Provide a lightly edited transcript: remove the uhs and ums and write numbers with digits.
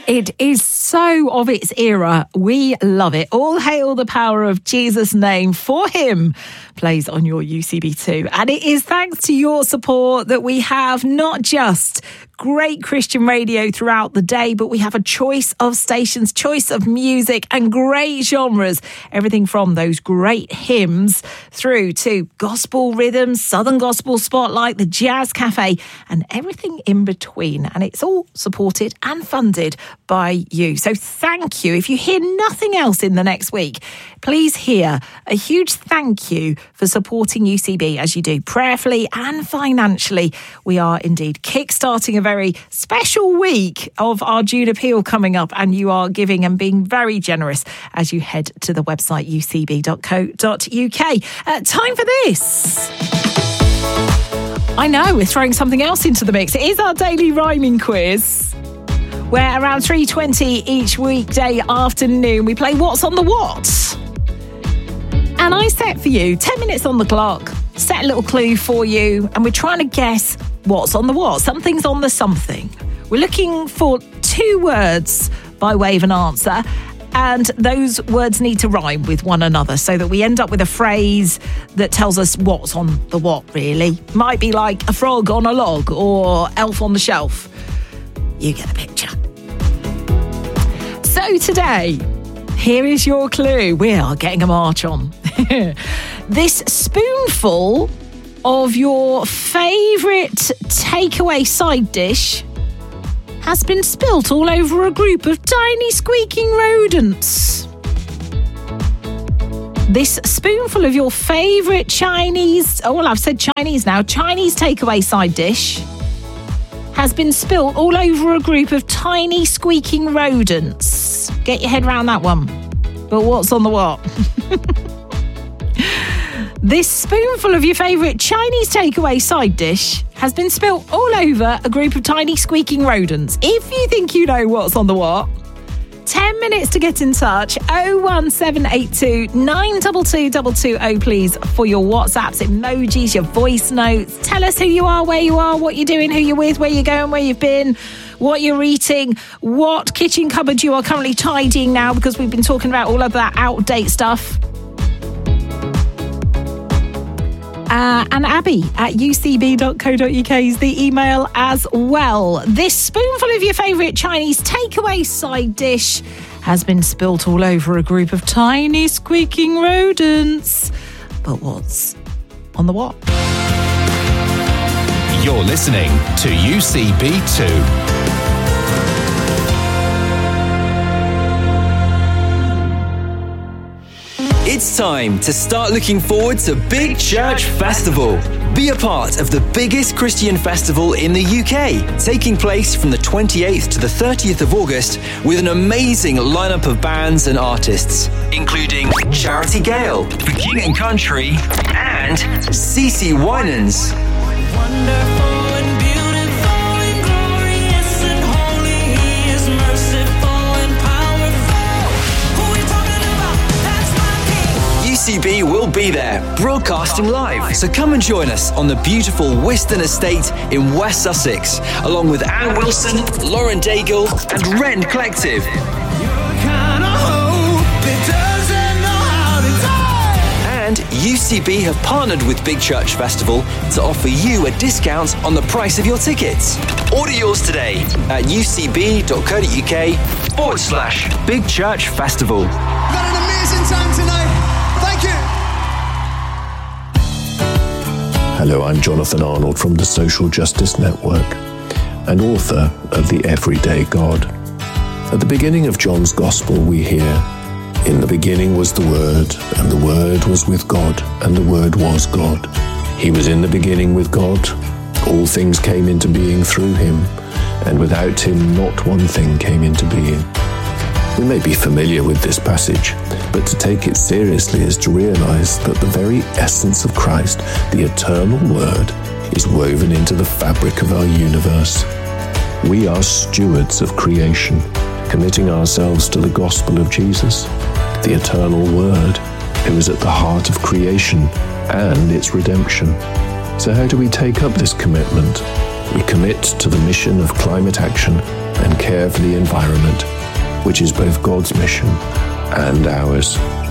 It is so of its era. We love it. All hail the power of Jesus' name. For him plays on your UCB2. And it is thanks to your support that we have not just great Christian radio throughout the day, but we have a choice of stations, choice of music and great genres. Everything from those great hymns through to gospel rhythms, Southern Gospel Spotlight, the Jazz Cafe, and everything in between. And it's all supported and funded by you. So thank you. If you hear nothing else in the next week, please hear a huge thank you for supporting UCB as you do prayerfully and financially. We are indeed kickstarting a very special week of our June Appeal coming up, and you are giving and being very generous as you head to the website ucb.co.uk. Time for this. I know, we're throwing something else into the mix. It is our daily rhyming quiz, where around 3:20 each weekday afternoon we play What's on the What. And I set for you 10 minutes on the clock, set a little clue for you, and we're trying to guess what's on the what. Something's on the something. We're looking for two words by way of an answer, and those words need to rhyme with one another so that we end up with a phrase that tells us what's on the what, really. Might be like a frog on a log or elf on the shelf. You get the picture. So today, here is your clue. We are getting a march on. This spoonful of your favourite takeaway side dish has been spilt all over a group of tiny squeaking rodents. This spoonful of your favourite Chinese, I've said Chinese now, Chinese takeaway side dish has been spilt all over a group of tiny squeaking rodents. Get your head around that one. But what's on the what? This spoonful of your favourite Chinese takeaway side dish has been spilt all over a group of tiny squeaking rodents. If you think you know what's on the what, 10 minutes to get in touch. 01782 922 220, please, for your WhatsApps, emojis, your voice notes. Tell us who you are, where you are, what you're doing, who you're with, where you're going, where you've been, what you're eating, what kitchen cupboard you are currently tidying now, because we've been talking about all of that out-of-date stuff. And Abby at ucb.co.uk is the email as well. This spoonful of your favourite Chinese takeaway side dish has been spilt all over a group of tiny squeaking rodents. But what's on the what? You're listening to UCB2. It's time to start looking forward to Big Church Festival. Be a part of the biggest Christian festival in the UK, taking place from the 28th to the 30th of August with an amazing lineup of bands and artists, including Charity Gale, The King and Country, and CeCe Winans. Wonderful and beautiful and glorious and holy, he is merciful and powerful. Who are we talking about? That's my king. UCB will be there, broadcasting live. So come and join us on the beautiful Whiston Estate in West Sussex, along with Anne Wilson, Lauren Daigle, and Rend Collective. And UCB have partnered with Big Church Festival to offer you a discount on the price of your tickets. Order yours today at ucb.co.uk/Big Church Festival. We've had an amazing time tonight. Thank you. Hello, I'm Jonathan Arnold from the Social Justice Network and author of The Everyday God. At the beginning of John's Gospel, we hear, "In the beginning was the Word, and the Word was with God, and the Word was God. He was in the beginning with God. All things came into being through him, and without him not one thing came into being." We may be familiar with this passage, but to take it seriously is to realize that the very essence of Christ, the eternal Word, is woven into the fabric of our universe. We are stewards of creation, committing ourselves to the gospel of Jesus, the eternal Word, who is at the heart of creation and its redemption. So how do we take up this commitment? We commit to the mission of climate action and care for the environment, which is both God's mission and ours.